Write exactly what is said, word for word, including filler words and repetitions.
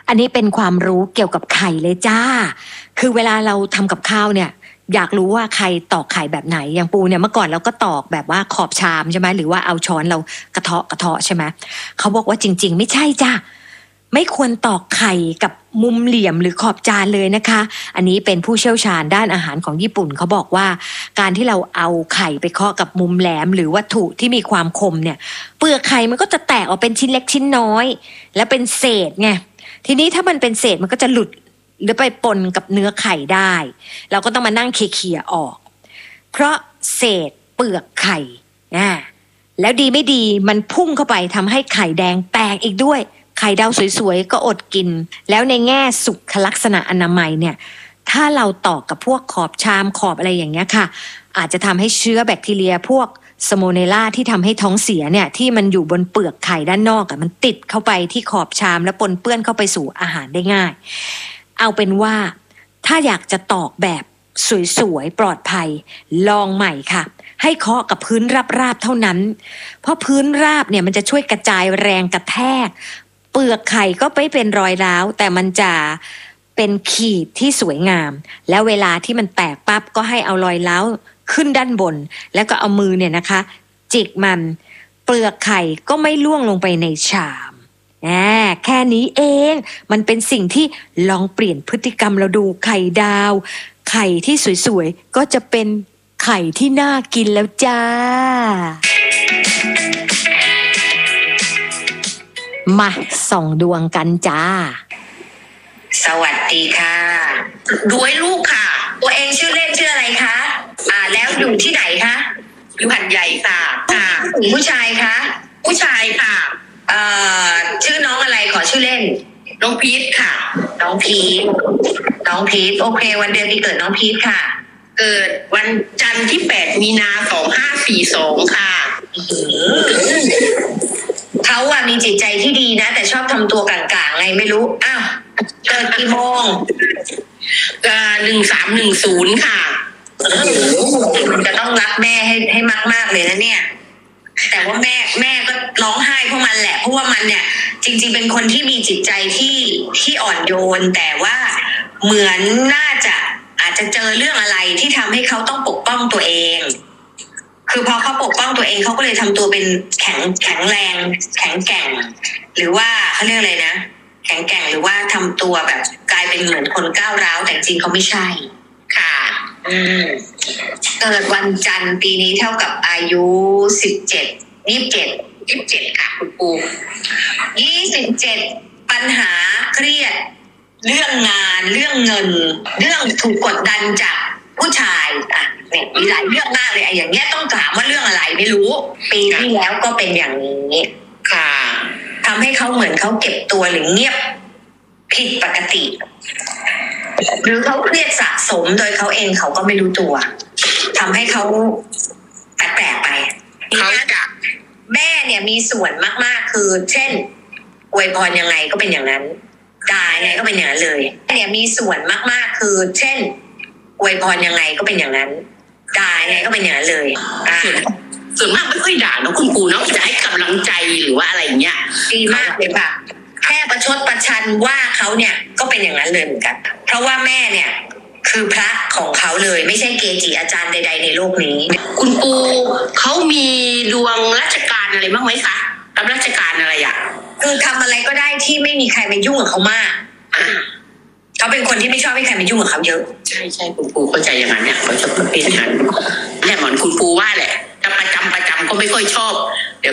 อันนี้เป็นความรู้เกี่ยวกับไข่เลยจ้าคือเวลาเราทำกับข้าวเนี่ยอยากรู้ว่าใครตอกไข่แบบไหนอย่างปูเนี่ยเมื่อก่อนเราก็ตอกแบบว่าขอบชามใช่ไหมหรือว่าเอาช้อนเรากระเทาะกระเทาะใช่ไหมเขาบอกว่าจริงๆไม่ใช่จ้าไม่ควรตอกไข่กับมุมเหลี่ยมหรือขอบจานเลยนะคะอันนี้เป็นผู้เชี่ยวชาญด้านอาหารของญี่ปุ่นเขาบอกว่าการที่เราเอาไข่ไปเคาะกับมุมแหลมหรือวัตถุที่มีความคมเนี่ยเปลือกไข่มันก็จะแตกออกเป็นชิ้นเล็กชิ้นน้อยและเป็นเศษไงทีนี้ถ้ามันเป็นเศษมันก็จะหลุดหรือไปปนกับเนื้อไข่ได้เราก็ต้องมานั่งเขี่ยๆออกเพราะเศษเปลือกไข่อ่าแล้วดีไม่ดีมันพุ่งเข้าไปทำให้ไข่แดงแตกอีกด้วยไข่ดาวสวยๆก็อดกินแล้วในแง่สุขลักษณะอนามัยเนี่ยถ้าเราตอกกับพวกขอบชามขอบอะไรอย่างเงี้ยค่ะอาจจะทำให้เชื้อแบคทีเรียพวกสโมเนล่าที่ทำให้ท้องเสียเนี่ยที่มันอยู่บนเปลือกไข่ด้านนอกอะมันติดเข้าไปที่ขอบชามและปนเปื้อนเข้าไปสู่อาหารได้ง่ายเอาเป็นว่าถ้าอยากจะตอกแบบสวยๆปลอดภัยลองใหม่ค่ะให้เคาะกับพื้นราบๆเท่านั้นเพราะพื้นราบเนี่ยมันจะช่วยกระจายแรงกระแทกเปลือกไข่ก็ไม่เป็นรอยร้าวแต่มันจะเป็นขีดที่สวยงามแล้วเวลาที่มันแตกปั๊บก็ให้เอารอยร้าวขึ้นด้านบนแล้วก็เอามือเนี่ยนะคะจิกมันเปลือกไข่ก็ไม่ล่วงลงไปในชามแหมแค่นี้เองมันเป็นสิ่งที่ลองเปลี่ยนพฤติกรรมเราดูไข่ดาวไข่ที่สวยๆก็จะเป็นไข่ที่น่ากินแล้วจ้ามาส่องดวงกันจ้าสวัสดีค่ะด้วยลูกค่ะตัวเองชื่อเล่นชื่ออะไรคะอ่าแล้วอยู่ที่ไหนคะอยู่หัดใหญ่ค่ะค่ะผู้ชายคะผู้ชายค่ะเอ่อชื่อน้องอะไรขอชื่อเล่นน้องพีทค่ะน้องพีทน้องพีทโอเควันเดือนปีเกิดน้องพีทค่ะเกิดวันจันทร์ที่แปดมีนาสองห้าสี่สองค่ะเขาอะมีจิตใจที่ดีนะแต่ชอบทำตัวกลางๆไงไม่รู้อ้าวเกิดกี่โมงก็หนึ่งสามหนึ่งศูนย์ค่ะมันจะต้องรักแม่ให้ให้มากๆเลยนะเนี่ยแต่ว่าแม่แม่ก็ร้องไห้เพราะมันแหละเพราะว่ามันเนี่ยจริงๆเป็นคนที่มีจิตใจที่ที่อ่อนโยนแต่ว่าเหมือนน่าจะอาจจะเจอเรื่องอะไรที่ทำให้เขาต้องปกป้องตัวเองคือพอเขาปกป้องตัวเองเขาก็เลยทำตัวเป็นแข็งแข็งแรงแข็งแกร่งหรือว่าเขาเรียกอะไรนะแข็งแกร่งหรือว่าทำตัวแบบกลายเป็นเหมือนคนก้าวร้าวแต่จริงเขาไม่ใช่ค่ะอืมเกิดวันจันทร์ปีนี้เท่ากับอายุสิบเจ็ดยี่สิบเจ็ดยี่สิบเจ็ดค่ะคุณปูยี่สิบเจ็ดปัญหาเครียดเรื่องงานเรื่องเงินเรื่องถูกกดดันจากผู้ชายอ่ะเนี่ยมีหลายเรื่องมากเลยไอ้อย่างเงี้ยต้องถามว่าเรื่องอะไรไม่รู้ปีที่แล้วก็เป็นอย่างนี้ค่ะทำให้เขาเหมือนเขาเก็บตัวหรือเงียบผิดปกติหรือเขาเครียดสะสมโดยเขาเองเขาก็ไม่รู้ตัวทำให้เขาแปลกๆไปเขาจะแม่เนี่ยมีส่วนมากๆคือเช่นอวยพรยังไงก็เป็นอย่างนั้นด่ายังไงก็เป็นอย่างนั้นเลยเนี่ยมีส่วนมากๆคือเช่นอวยพรยังไงก็เป็นอย่างนั้นด่ายังไงก็เป็นอย่างนั้นเลยส่วนส่วนมากไม่ค่อยด่าเนาะคุณปูเนาะจะให้กำลังใจหรือว่าอะไรอย่างเงี้ยดีมากเลยค่ะแค่ประชดประชันว่าเขาเนี่ยก็เป็นอย่างนั้นเลยเหมือนกันเพราะว่าแม่เนี่ยคือพระของเขาเลยไม่ใช่เกจิอาจารย์ใดๆในโลกนี้คุณปูเขามีดวงราชการอะไรบ้างไหมคะรับราชการอะไรอ่ะคือทำอะไรก็ได้ที่ไม่มีใครมายุ่งกับเขามากเขาเป็นคนที่ไม่ชอบให้ใครมายุ่งกับเขาเยอะใช่ใช่คุณปูเข้าใจอย่างนั้นเนี่ยเขาจะเป็นอย่างนั้นแหละเหมือนคุณปูว่าแหละจะประจำประจำก็ไม่ค่อยชอบ